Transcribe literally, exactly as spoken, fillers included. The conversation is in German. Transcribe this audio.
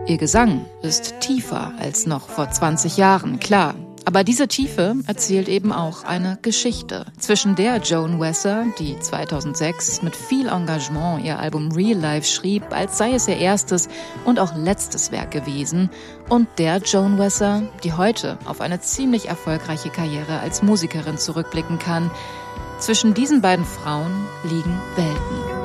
Ihr Gesang ist tiefer als noch vor zwanzig Jahren, klar. Aber diese Tiefe erzählt eben auch eine Geschichte. Zwischen der Joan Wesser, die zweitausendsechs mit viel Engagement ihr Album Real Life schrieb, als sei es ihr erstes und auch letztes Werk gewesen, und der Joan Wesser, die heute auf eine ziemlich erfolgreiche Karriere als Musikerin zurückblicken kann. Zwischen diesen beiden Frauen liegen Welten.